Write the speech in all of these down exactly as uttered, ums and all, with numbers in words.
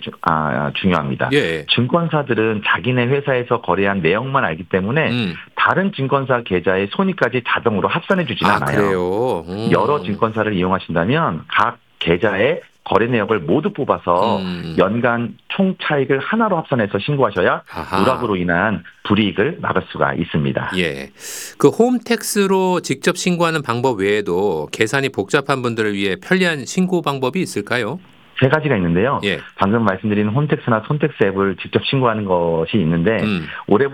주, 아, 중요합니다. 예. 증권사들은 자기네 회사에서 거래한 내역만 알기 때문에 음. 다른 증권사 계좌에 손익까지 자동으로 합산해 주지는 아, 않아요. 그래요? 음. 여러 증권사를 이용하신다면 각 계좌에 거래 내역을 모두 뽑아서 음. 연간 총 차익을 하나로 합산해서 신고하셔야 아하. 누락으로 인한 불이익을 막을 수가 있습니다. 예, 그 홈택스로 직접 신고하는 방법 외에도 계산이 복잡한 분들을 위해 편리한 신고 방법이 있을까요? 세 가지가 있는데요. 예. 방금 말씀드린 홈택스나 손택스 앱을 직접 신고하는 것이 있는데 음.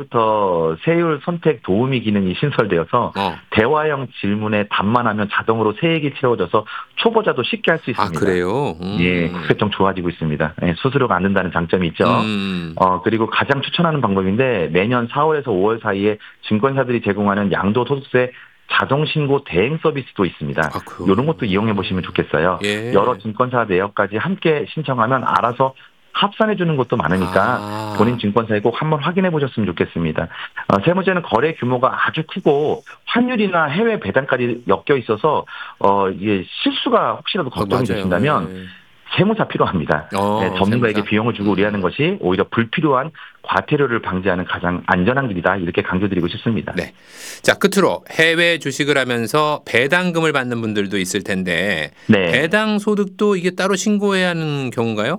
올해부터 세율 선택 도우미 기능이 신설되어서 어. 대화형 질문에 답만 하면 자동으로 세액이 채워져서 초보자도 쉽게 할 수 있습니다. 아, 그래요? 음. 예, 국세청 좋아지고 있습니다. 예, 수수료가 안 든다는 장점이 있죠. 음. 어, 그리고 가장 추천하는 방법인데 매년 사월에서 오월 사이에 증권사들이 제공하는 양도소득세 자동신고 대행 서비스도 있습니다. 아, 그... 이런 것도 이용해 보시면 좋겠어요. 예. 여러 증권사 내역까지 함께 신청하면 알아서 합산해 주는 것도 많으니까 아. 본인 증권사에 꼭 한번 확인해 보셨으면 좋겠습니다. 어, 세 번째는 거래 규모가 아주 크고 환율이나 해외 배당까지 엮여 있어서 어, 이게 실수가 혹시라도 걱정이 어, 되신다면 예. 세무사 필요합니다. 어, 네, 전문가에게 세무사. 비용을 주고 의뢰하는 것이 오히려 불필요한 과태료를 방지하는 가장 안전한 길이다. 이렇게 강조드리고 싶습니다. 네. 자, 끝으로 해외 주식을 하면서 배당금을 받는 분들도 있을 텐데 네. 배당 소득도 이게 따로 신고해야 하는 경우인가요?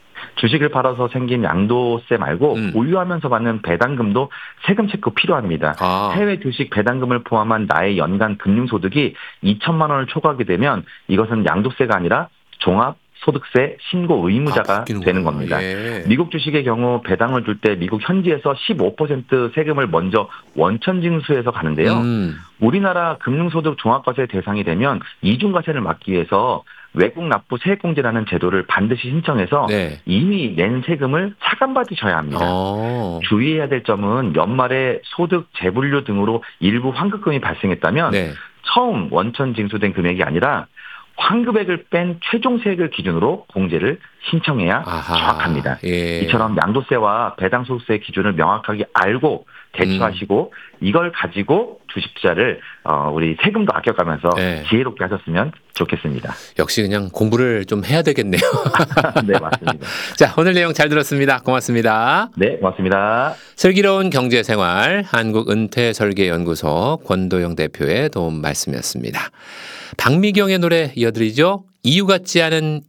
주식을 팔아서 생긴 양도세 말고 음. 보유하면서 받는 배당금도 세금 체크 필요합니다. 아. 해외 주식 배당금을 포함한 나의 연간 금융소득이 이천만 원을 초과하게 되면 이것은 양도세가 아니라 종합 소득세 신고 의무자가 아, 되는 겁니다. 예. 미국 주식의 경우 배당을 줄 때 미국 현지에서 십오 퍼센트 세금을 먼저 원천징수해서 가는데요. 음. 우리나라 금융소득 종합과세 대상이 되면 이중과세를 막기 위해서 외국 납부 세액공제라는 제도를 반드시 신청해서 네. 이미 낸 세금을 차감받으셔야 합니다. 오. 주의해야 될 점은 연말에 소득 재분류 등으로 일부 환급금이 발생했다면 네. 처음 원천 징수된 금액이 아니라 환급액을 뺀 최종 세액을 기준으로 공제를 신청해야 아하, 정확합니다. 예. 이처럼 양도세와 배당소득세 기준을 명확하게 알고 대처하시고 음. 이걸 가지고 주식 투자를 어, 우리 세금도 아껴가면서 네. 지혜롭게 하셨으면 좋겠습니다. 역시 그냥 공부를 좀 해야 되겠네요. 네, 맞습니다. 자, 오늘 내용 잘 들었습니다. 고맙습니다. 네, 고맙습니다. 슬기로운 경제생활 한국은퇴설계연구소 권도영 대표의 도움 말씀이었습니다. 박미경의 노래 이어드리죠. 이유 같지 않은